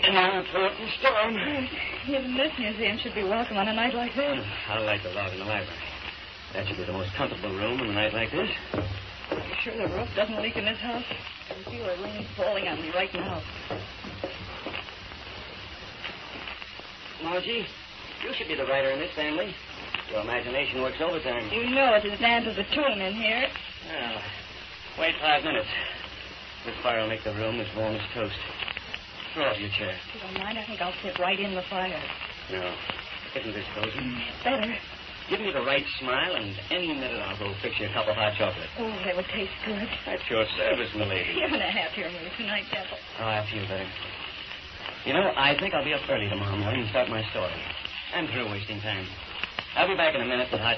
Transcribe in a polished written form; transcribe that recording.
an important storm. Even this museum should be welcome on a night like this. I like the log in the library. That should be the most comfortable room on a night like this. I'm sure the roof doesn't leak in this house. I feel the rain falling on me right now. Margie, you should be the writer in this family. Your imagination works overtime. You know it's as damp as a tomb in here. Well, wait 5 minutes. This fire will make the room as warm as toast. Throw out your chair. If you don't mind, I think I'll sit right in the fire. No. Isn't this cozy? Better. Give me the right smile, and any minute I'll go fix you a cup of hot chocolate. Oh, that would taste good. At your service, milady. You're in a happier mood tonight, Devil. Oh, I feel better. You know, I think I'll be up early tomorrow morning and start my story. I'm through wasting time. I'll be back in a minute with hot